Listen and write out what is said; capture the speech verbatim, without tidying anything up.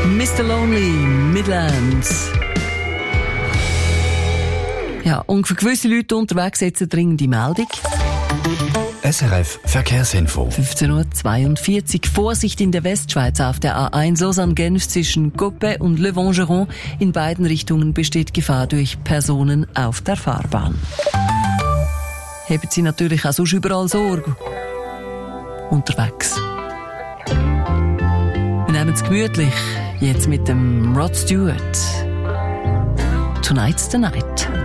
Mister Lonely, Midlands. Ja, und für gewisse Leute unterwegs jetzt eine dringende Meldung. S R F Verkehrsinfo. fünfzehn Uhr zweiundvierzig. Vorsicht in der Westschweiz auf der A eins Lausanne-Genf zwischen Coppet und Le Vengeron. In beiden Richtungen besteht Gefahr durch Personen auf der Fahrbahn. Haben Sie natürlich auch sonst überall Sorge. Unterwegs. Wir nehmen es gemütlich. Jetzt mit dem Rod Stewart. Tonight's the Night.